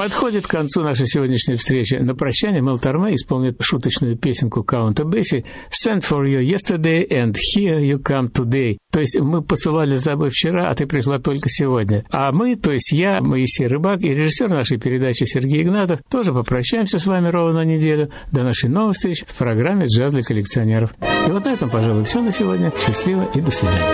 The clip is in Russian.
Подходит к концу наша сегодняшняя встреча. На прощание Мел Торме исполнит шуточную песенку Каунта Бэсси «Sent for you yesterday and here you come today». То есть мы посылали за тобой вчера, а ты пришла только сегодня. А мы, то есть я, Моисей Рыбак и режиссер нашей передачи Сергей Игнатов, тоже попрощаемся с вами ровно на неделю. До нашей новой встречи в программе «Джаз для коллекционеров». И вот на этом, пожалуй, все на сегодня. Счастливо и до свидания.